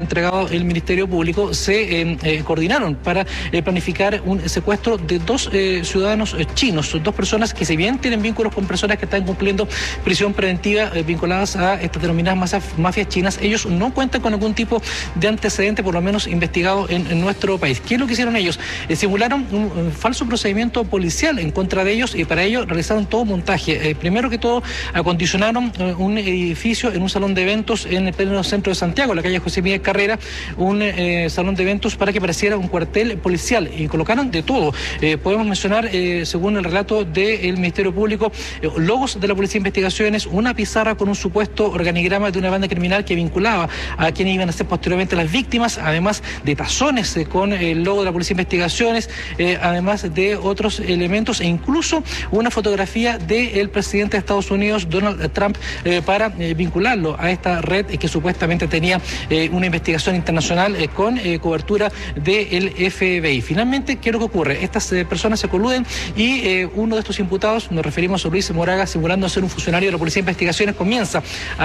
entregado el Ministerio Público, se coordinaron para planificar un secuestro de dos ciudadanos chinos, dos personas que, si bien tienen vínculos con personas que están cumpliendo prisión preventiva vinculadas a estas denominadas mafias chinas, ellos no cuentan con algún tipo de antecedente, por lo menos investigado en nuestro país. ¿Qué es lo que hicieron ellos? Simularon un falso procedimiento policial en contra de ellos, y para ello realizaron todo un montaje. Primero que todo, acondicionaron un edificio en un salón de eventos en el pleno centro de Santiago, en la calle José Miguel Carrera, un salón de eventos para que pareciera un cuartel policial, y colocaron de todo. Podemos mencionar, según el relato del Ministerio Público, logos de la Policía de Investigaciones, una pizarra con un supuesto organigrama de una banda criminal que vinculaba a quienes iban a ser posteriormente las víctimas, además de tazones con el logo de la Policía de Investigaciones, además de otros elementos, e incluso una fotografía del presidente de Estados Unidos, Donald Trump, para vincularlo a esta red que supuestamente tenía una investigación internacional con cobertura del FBI. Finalmente, ¿qué es lo que ocurre? Estas personas se coluden y uno de estos imputados, nos referimos a Luis Moraga, simulando ser un funcionario de la Policía de Investigaciones, comienza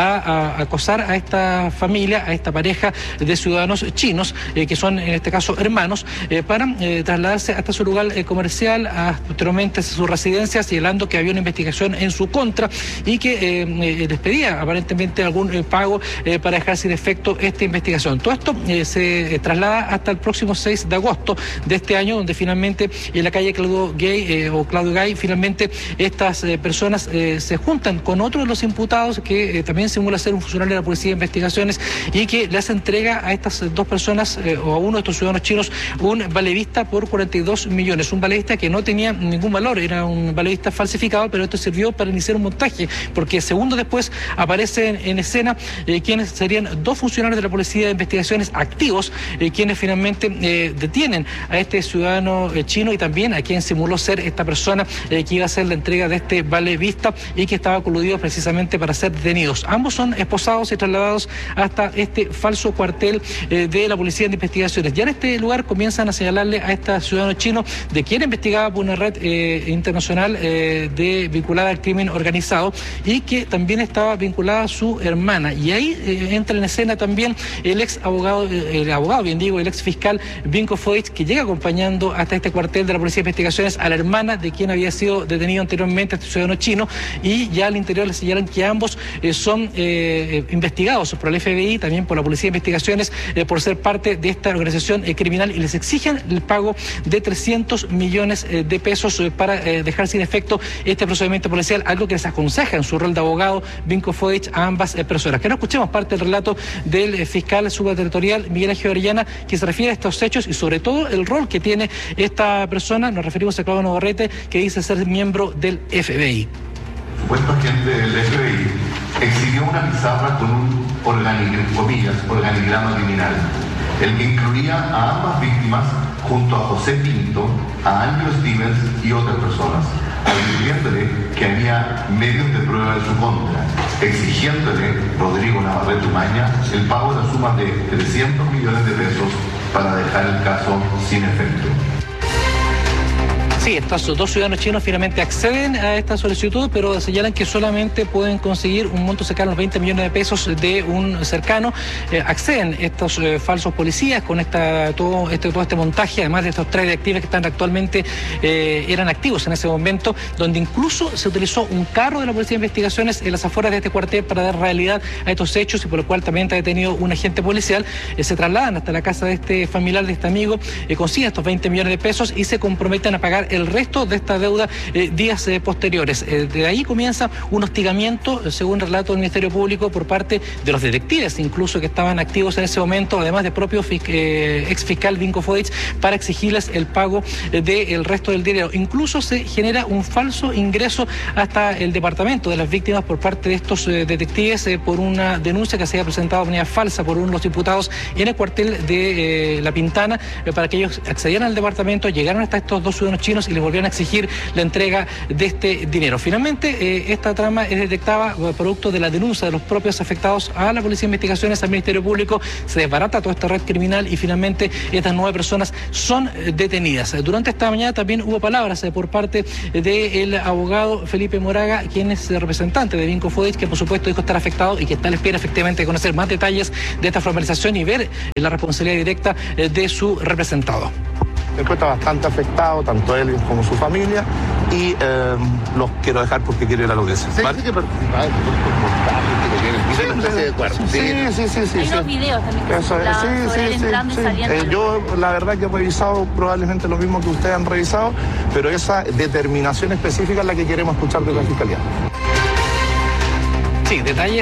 a acosar a esta familia, a esta pareja de ciudadanos chinos, que son en este caso hermanos, para trasladarse hasta su lugar comercial, posteriormente a su residencia, señalando que había una investigación en su contra y que les pedía aparentemente algún pago para dejar sin efecto esta investigación. Todo esto se traslada hasta el próximo 6 de agosto de este año, donde finalmente en la calle Claudio Gay, finalmente estas personas se juntan con otro de los imputados que también simula ser un funcionario de la Policía de Investigaciones, y que le hace entrega a estas dos personas o a uno de estos ciudadanos chinos un valevista por 42 millones, un valevista que no tenía ningún valor, era un valevista falsificado, pero esto sirvió para iniciar un montaje, porque segundos después aparecen en escena quienes serían dos funcionarios de la Policía de Investigaciones activos, quienes finalmente detienen a este ciudadano chino y también a quien simuló ser esta persona que iba a hacer la entrega de este valevista y que estaba coludido precisamente para ser detenidos. Ambos son esposados y trasladados hasta este falso cuartel de la Policía de Investigaciones. Ya en este lugar comienzan a señalarle a este ciudadano chino de quien investigaba por una red internacional vinculada al crimen organizado, y que también estaba vinculada a su hermana. Y ahí entra en escena también el ex fiscal Vinko Foix, que llega acompañando hasta este cuartel de la Policía de Investigaciones a la hermana de quien había sido detenido anteriormente, este ciudadano chino, y ya al interior le señalan que ambos son investigados por el FBI, también por la Policía de Investigaciones, por ser parte de esta organización criminal, y les exigen el pago de 300 millones de pesos para dejar sin efecto este procedimiento policial, algo que les aconseja en su rol de abogado Vinko Foix a ambas personas. Que no escuchemos parte del relato del fiscal supraterritorial Miguel Ángel Orellana, que se refiere a estos hechos y sobre todo el rol que tiene esta persona. Nos referimos a Claudio Navarrete, que dice ser miembro del FBI. Supuesto agente del FBI exhibió una pizarra con un organigrama criminal, el que incluía a ambas víctimas junto a José Pinto, a Andrew Stevens y otras personas, advirtiéndole que había medios de prueba en su contra, exigiéndole Rodrigo Navarrete Umaña el pago de la suma de 300 millones de pesos para dejar el caso sin efecto. Sí, estos dos ciudadanos chinos finalmente acceden a esta solicitud, pero señalan que solamente pueden conseguir un monto cercano a los 20 millones de pesos de un cercano. Acceden estos falsos policías con todo este montaje, además de estos tres detectives que están actualmente eran activos en ese momento, donde incluso se utilizó un carro de la Policía de Investigaciones en las afueras de este cuartel para dar realidad a estos hechos, y por lo cual también está detenido un agente policial. Se trasladan hasta la casa de este familiar, de este amigo, consiguen estos 20 millones de pesos y se comprometen a pagar el resto de esta deuda días posteriores. De ahí comienza un hostigamiento, según el relato del Ministerio Público, por parte de los detectives, incluso que estaban activos en ese momento, además del propio ex fiscal Vinko Foix, para exigirles el pago del resto del dinero. Incluso se genera un falso ingreso hasta el departamento de las víctimas por parte de estos detectives por una denuncia que se había presentado de manera falsa por uno de los imputados en el cuartel de La Pintana, para que ellos accedieran al departamento, llegaron hasta estos dos ciudadanos chinos chinos y les volvieron a exigir la entrega de este dinero. Finalmente, esta trama es detectada producto de la denuncia de los propios afectados a la Policía de Investigaciones, al Ministerio Público. Se desbarata toda esta red criminal y finalmente estas 9 personas son detenidas. Durante esta mañana también hubo palabras por parte del abogado Felipe Moraga, quien es representante de Vinco Fodich, que por supuesto dijo estar afectado y que está a la espera efectivamente de conocer más detalles de esta formalización y ver la responsabilidad directa de su representado. Me encuentra bastante afectado, tanto él como su familia, y los quiero dejar porque quiero ir a la audiencia. ¿Vale? Sí, Hay unos videos también. Yo la verdad que he revisado probablemente lo mismo que ustedes han revisado, pero esa determinación específica es la que queremos escuchar de la Fiscalía. Sí, detalles